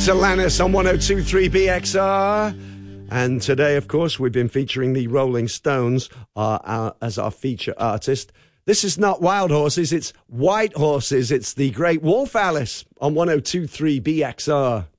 Alanis on 102.3 BXR. And today, of course, we've been featuring the Rolling Stones as our feature artist. This is not Wild Horses, it's White Horses. It's the Great Wolf, Alice, on 102.3 BXR.